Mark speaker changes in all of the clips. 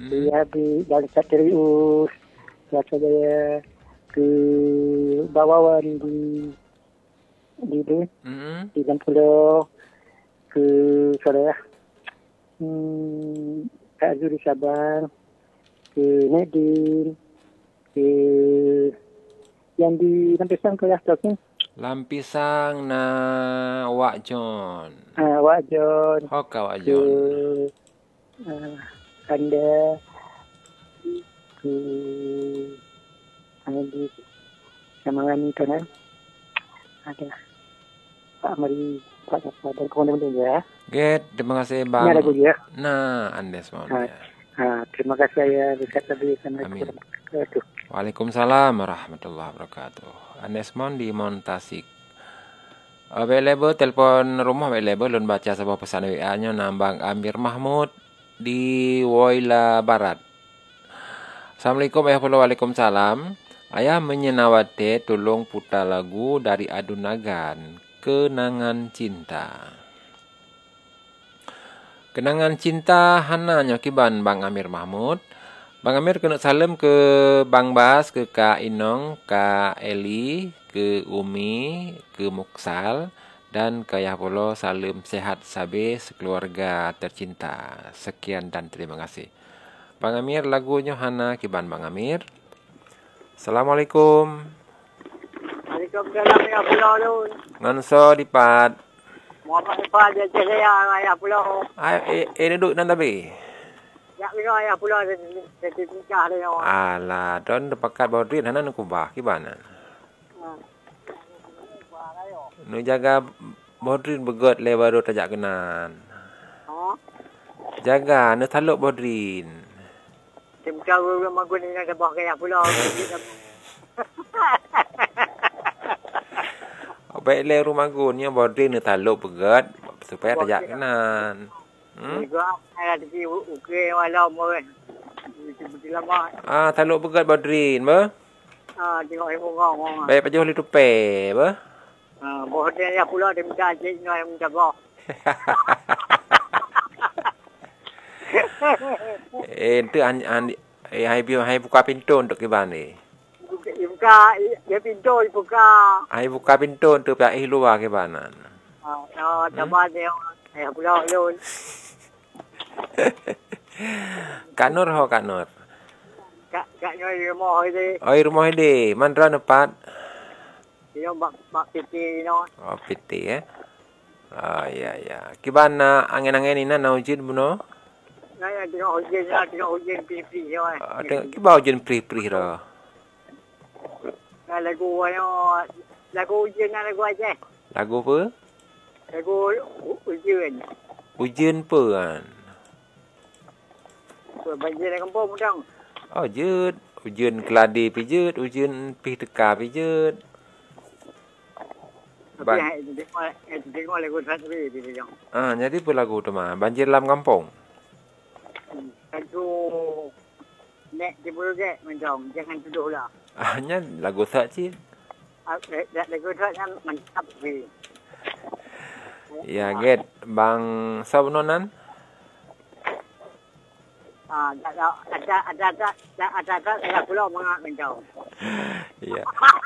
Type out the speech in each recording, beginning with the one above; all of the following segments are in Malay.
Speaker 1: Dia di dari Satrius, biasa dia ke Bawawan di Bengkulu ke Korea. Kak Zuri Sabang, ke Nedin, ke yang di Lampisang ke Yastok ni.
Speaker 2: Lampisang na Wak John.
Speaker 1: Wak John.
Speaker 2: Hoka Wak
Speaker 1: Ke
Speaker 2: John.
Speaker 1: Anda ke di Samangan itu kan. Ada Pak Mari, Pak Jasa dan kawan-kawan ya.
Speaker 2: Get, terima kasih Bang.
Speaker 1: Ini ada gue ya.
Speaker 2: Nah, Andes mohon ya.
Speaker 1: Terima kasih ya bisa tadi sama.
Speaker 2: Amin. Waalaikumsalam warahmatullahi wabarakatuh. Andes mohon di Montasik. Available telepon rumah available lun baca sebuah pesan WA-nya nambang Amir Mahmud di Woyla Barat. Assalamualaikum Waalaikumsalam. Ayah menyenawate tolong putar lagu dari Adunagan, Kenangan Cinta. Kenangan Cinta Hana nyokiban Bang Amir Mahmud. Bang Amir kena salam ke Bang Bas, ke Kak Inong, Kak Eli, ke Umi, ke Muksal, dan ke Yahpolo salam sehat sabe sekeluarga tercinta. Sekian dan terima kasih. Bang Amir lagunya Hana kiban Bang Amir. Assalamualaikum.
Speaker 3: Waalaikumsalam ya pulau.
Speaker 2: Nganso dipat.
Speaker 3: Muhammad Ifah je saya ya pulau.
Speaker 2: Duduk nan tabi.
Speaker 3: Ya pulau ya pulau jadi nikah dia.
Speaker 2: Alah, don depakat Bodrin hanan kubah kibana. Nu jaga Bodrin begot le baru tajak kenan. Jaga nu taluk Bodrin.
Speaker 3: Timkau rumah gua ni nak bawa ke ya pulau.
Speaker 2: Baik le rumah gun yang Bodrin nu taluk begot supaya tajak kenan.
Speaker 3: Gua ada di ukir walau mau. Betul lama.
Speaker 2: Taluk begot Bodrin ba?
Speaker 3: Tengok ibu ngong.
Speaker 2: Baik pajuh li tupe ba?
Speaker 3: Bodrin ya pulau dia minta cik no yang minta bawa.
Speaker 2: Itu hai buka pintu untuk kiban ni.
Speaker 3: Buka, dia pintu dibuka.
Speaker 2: Hai buka pintu untuk pihak luar kibanan.
Speaker 3: Tambah dia pulau lun.
Speaker 2: Kak Nur ho Kak Nur.
Speaker 3: Kak Nur rumah ini.
Speaker 2: Oh rumah ini, mandra nepat.
Speaker 3: Dia mak piti no.
Speaker 2: Oh piti ya. Kibana angin-angin ini na hujan buno?
Speaker 3: Naya tengok hujan pri-pri je.
Speaker 2: Tengok kibau hujan pri-pri ro.
Speaker 3: Lagu hujan lagu aja.
Speaker 2: Lagu apa?
Speaker 3: Lagu hujan.
Speaker 2: Hujan apa kan?
Speaker 3: Banjir di kampung mudang.
Speaker 2: Oh jut, hujan keladi pijut, hujan pi teka pijut.
Speaker 3: Tengok lagu Satri di sini.
Speaker 2: Jadi apa lagu tu mah? Banjir dalam kampung.
Speaker 3: Lagu nek di burge mendong, jangan tuduhlah.
Speaker 2: Hanya lagu tak cik.
Speaker 3: Lagu tak kan mantap ni.
Speaker 2: Ya get bang sabnonan.
Speaker 3: Ada saya pulau mengat mendong.
Speaker 2: Ya.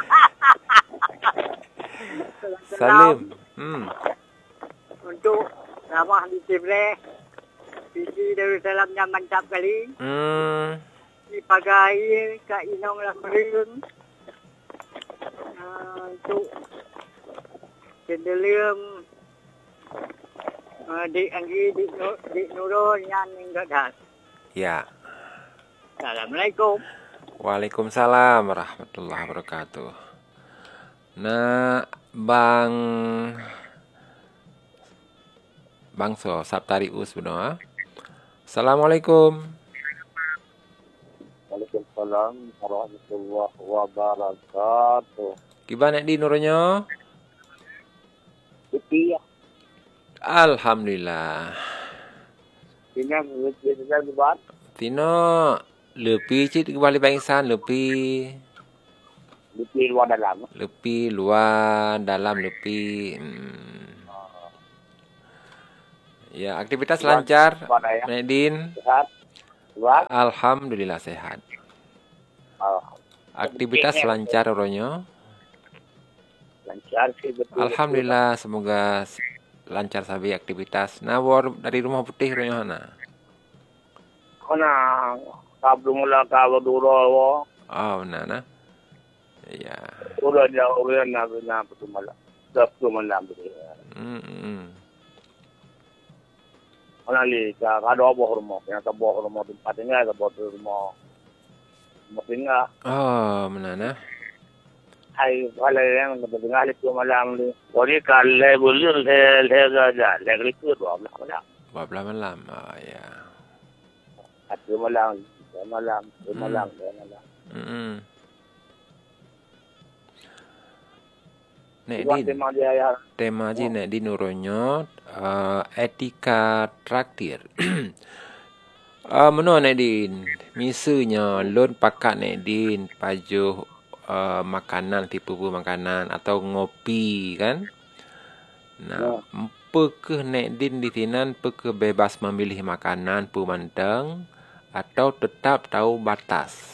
Speaker 2: Salim.
Speaker 3: Untuk ramah di Cibre. Biji Darussalam yang mantap kali. Dipakai Kak Inong lah merun. Untuk Cenderung di Anggi di Nurul yang enggak.
Speaker 2: Ya.
Speaker 3: Assalamualaikum.
Speaker 2: Waalaikumsalam warahmatullahi wabarakatuh. Nah, Bang So Saptari Us benar. Assalamualaikum.
Speaker 4: Waalaikumsalam warahmatullahi wabarakatuh.
Speaker 2: Gimana di nurnya?
Speaker 4: Iya.
Speaker 2: Alhamdulillah. Tino lebih cik kembali bangsan lebih
Speaker 4: luar dalam.
Speaker 2: Lebih luar dalam lebih. Ya, aktivitas lancar, Medin.
Speaker 4: Sehat. Wah,
Speaker 2: Alhamdulillah sehat. Aktivitas lancar Ronyo.
Speaker 4: lancar sih betul.
Speaker 2: Alhamdulillah semoga lancar sabi aktivitas. Nah, war dari Rumah Putih Ronyo hana.
Speaker 4: Kena kabel mula kabel dulu.
Speaker 2: Oh, nah. Ya.
Speaker 4: Udah jauh na betul malam. Sabtu malam betul. Kena li kada boh rumah. Yang boh rumah tempatnya ada boh rumah. Mungkin
Speaker 2: Menana.
Speaker 4: Hai kalau yang kedengar itu malam ni. Kori kalau boleh lega itu 12 malam.
Speaker 2: 12 malam. Ya.
Speaker 4: Satu malam.
Speaker 2: Nek
Speaker 4: Buat
Speaker 2: din.
Speaker 4: tema dia ya.
Speaker 2: Tema je nek di Nuronyo etika traktir. Menurut nek din, misalnya lon pakat nek din pajuh makanan tipu makanan atau ngopi kan. Nah, pekeh nek din di tinan pekeh bebas memilih makanan pemandang atau tetap tahu batas.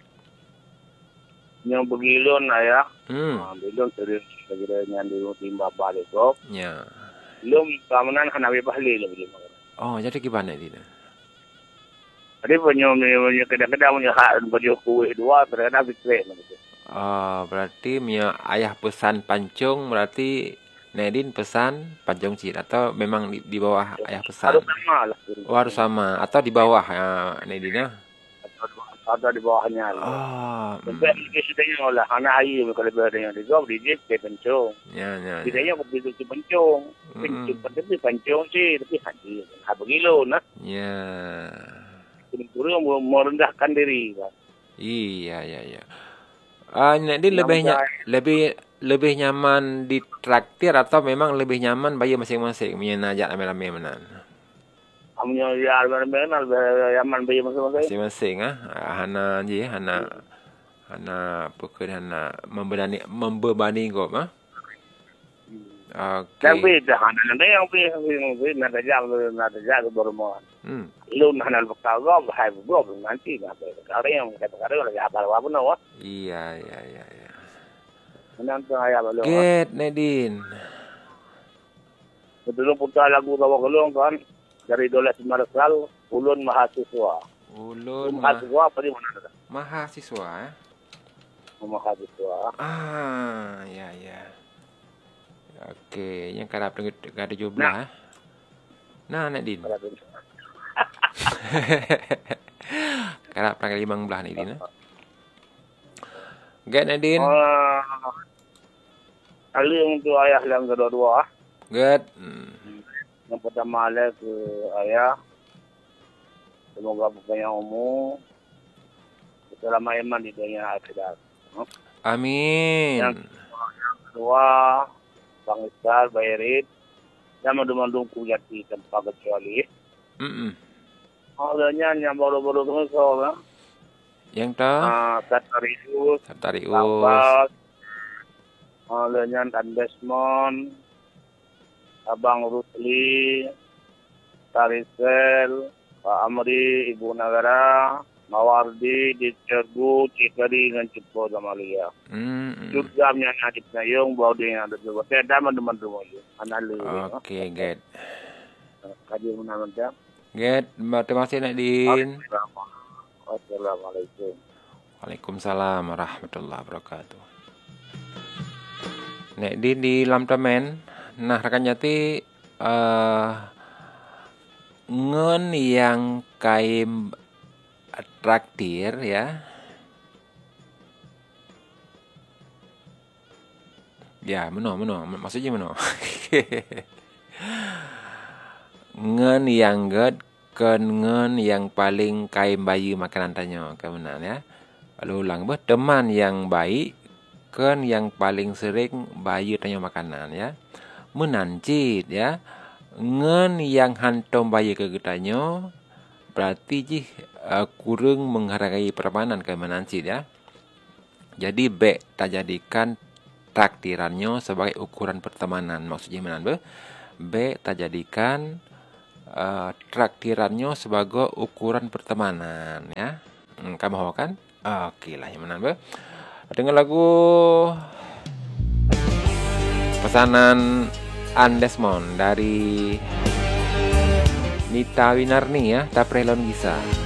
Speaker 4: Yang begilun ya. Belum sering segera dulu timba balik kok.
Speaker 2: Ya.
Speaker 4: Belum kamanan hanawi bahli lagi.
Speaker 2: Oh, jadi gimana din?
Speaker 4: Jadi punya kadang-kadang punya hak punya kuih dua terkadang fikir gitu.
Speaker 2: Berarti Mia ayah pesan pancung berarti Nedin pesan pancung cid atau memang di bawah ayah pesan?
Speaker 4: Harus sama lah.
Speaker 2: Harus sama atau di bawah ya Nedin ya?
Speaker 4: Atau di bawahnya. Sampai kisahnya olah anak ayu kalau berada yang di job di jet ke pencung.
Speaker 2: Ya.
Speaker 4: Kisahnya begitu si pencung. Tapi pencung sih tapi hati. Begilo nah.
Speaker 2: Ya.
Speaker 4: Guru merendahkan diri kan.
Speaker 2: Iya. Nedin lebih nyaman di traktir atau memang lebih nyaman bayi masing-masing menyenajak rame-rame menan?
Speaker 4: Amnya ya benar yaman bayi
Speaker 2: masing-masing hana pokok hana membebani kau
Speaker 4: Tapi dah hana yang nak jaga baru mau. Lu hana bekal gua hai gua nanti kalau yang kata-kata lagi apa pun awak.
Speaker 2: Iya.
Speaker 4: Menantu ayah balu.
Speaker 2: Get Nedin.
Speaker 4: Betul putar lagu rawa gelung kan. Dari Doles Marsal, ulun mahasiswa. Mahasiswa apa di mana?
Speaker 2: Mahasiswa.
Speaker 4: Mahasiswa.
Speaker 2: Ya. Okey, yang kada jumlah. Nah, Nadine. Kada pernah 15 Nadine. Get Nadine.
Speaker 4: Aling tu ayah yang kedua.
Speaker 2: Get.
Speaker 4: Yang pertama ke ayah. Semoga berpanjang umur. Selama iman di dunia akhirat.
Speaker 2: Amin.
Speaker 4: Yang kedua, Bang Iskal, Bayirid. Yang mandung-mandung kujati tanpa kecuali. Adanya yang baru-baru kemudian.
Speaker 2: Yang tak?
Speaker 4: Satarius. Lampas. Adanya Tan Desmond. Abang Rusli, Tarisel, Pak Amri, Ibu Negara, Mawardi, Dicergu, Cikari, dengan Cipo Zamalia. Juga Nadip Nayung, Baudi yang ada juga. Saya dah teman-teman itu.
Speaker 2: Okey, get.
Speaker 4: Kaji menang-menang.
Speaker 2: Get, terima kasih Nadine.
Speaker 4: Assalamualaikum.
Speaker 2: Waalaikumsalam warahmatullahi wabarakatuh. Nadine di Lamtamen. Nah, rekan jati ngen yang kaim traktir ya. Ya, meno. Maksudnya meno. Ngen yang ged ngen yang paling kaim bayi makanan tanya kebenaran ya. Lalu ulang teman yang baik kan yang paling sering bayi tanya makanan ya. Menancit ya. Ngen yang hantom bayi ke getanyo berarti kurang menghargai permanen ke menancit ya. Jadi tak jadikan traktirannya sebagai ukuran pertemanan. Maksudnya menan tak jadikan traktirannya sebagai ukuran pertemanan ya. Kamu mau kan? Oke lah yang menang. Dengan lagu pesanan Andesmon dari Nita Winarni ya, Taprelon Gisa.